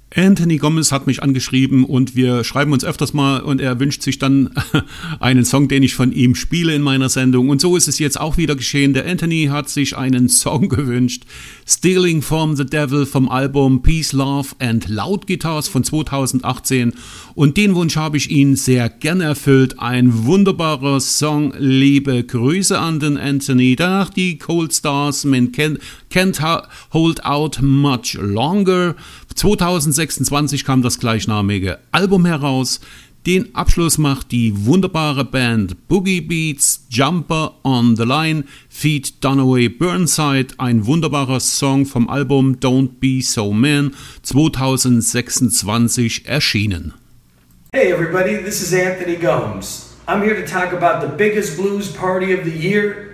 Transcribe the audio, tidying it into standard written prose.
Anthony Gomez hat mich angeschrieben und wir schreiben uns öfters mal und er wünscht sich dann einen Song, den ich von ihm spiele in meiner Sendung. Und so ist es jetzt auch wieder geschehen. Der Anthony hat sich einen Song gewünscht. Stealing from the Devil vom Album Peace, Love and Loud Guitars von 2018. Und den Wunsch habe ich ihn sehr gern erfüllt. Ein wunderbarer Song. Liebe Grüße an den Anthony. Danach die Cold Stars mit Can't Hold Out Much Longer. 2026 kam das gleichnamige Album heraus. Den Abschluss macht die wunderbare Band Boogie Beats, Jumper on the Line, feat. Dunaway Burnside, ein wunderbarer Song vom Album Don't Be So Man, 2026 erschienen. Hey everybody, this is Anthony Gomes. I'm here to talk about the biggest blues party of the year,